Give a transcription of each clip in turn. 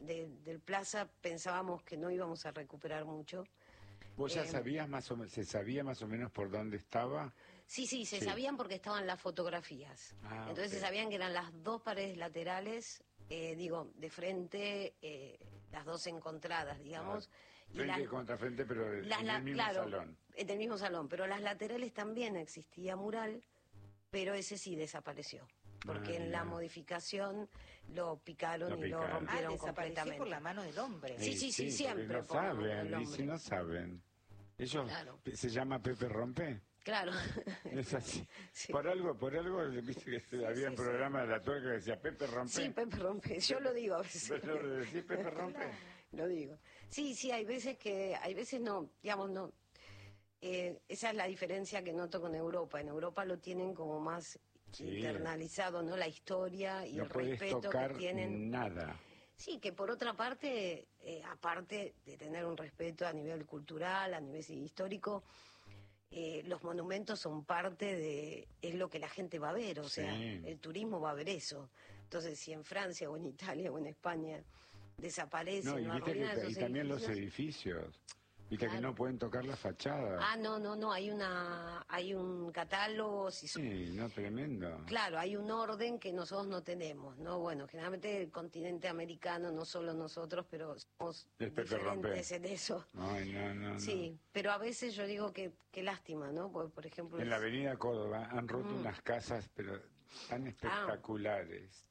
del Plaza pensábamos que no íbamos a recuperar mucho. ¿Vos ya sabías más o menos, se sabía más o menos por dónde estaba? Sí, se sabían porque estaban las fotografías. Entonces se sabían que eran las dos paredes laterales, de frente, las dos encontradas, digamos. Frente contra frente, pero en el mismo salón. En el mismo salón, pero las laterales también existía mural, pero ese sí desapareció. Porque en la modificación lo picaron y lo rompieron completamente. Por la mano del hombre. Sí, siempre. No saben, y si no saben. Ellos, ¿se llama Pepe Rompe? Claro. Es así. Sí. Por algo, viste que había un programa de La Tuerca que decía Pepe Rompe. Sí, Pepe Rompe, yo lo digo a veces. ¿Pero lo decís Pepe Rompe? Lo digo. Sí, hay veces no, digamos, no. Esa es la diferencia que noto con Europa. En Europa lo tienen como más internalizado, ¿no? La historia y el respeto que tienen. Nada. Sí, que por otra parte, aparte de tener un respeto a nivel cultural, a nivel histórico, los monumentos son es lo que la gente va a ver, o sea, el turismo va a ver eso. Entonces, si en Francia o en Italia o en España desaparecen o arruinan esos y también los edificios. Viste que no pueden tocar la fachada. No, hay un catálogo. Tremendo. Claro, hay un orden que nosotros no tenemos, ¿no? Bueno, generalmente el continente americano, no solo nosotros, pero somos diferentes en eso. No. Sí, pero a veces yo digo que qué lástima, ¿no? Porque, por ejemplo... En la avenida Córdoba han roto unas casas, pero tan espectaculares,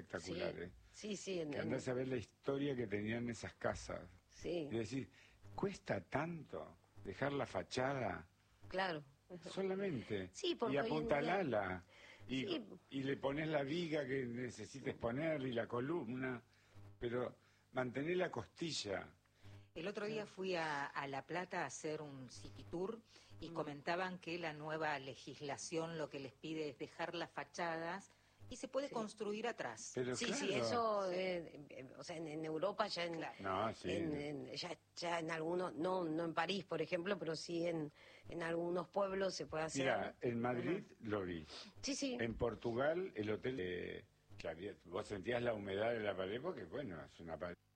Sí. Que andás a ver la historia que tenían esas casas. Sí. Y decir... Cuesta tanto dejar la fachada. Claro. Solamente. Sí, porque y apuntalala. Y le pones la viga que necesites ponerle y la columna. Pero mantener la costilla. El otro día fui a La Plata a hacer un city tour y comentaban que la nueva legislación lo que les pide es dejar las fachadas y se puede construir atrás. Pero eso, o sea, en Europa ya ya en algunos, no en París, por ejemplo, pero sí en algunos pueblos se puede hacer. Mira, en Madrid lo vi. Sí. En Portugal, el hotel, vos sentías la humedad de la pared, porque bueno, es una pared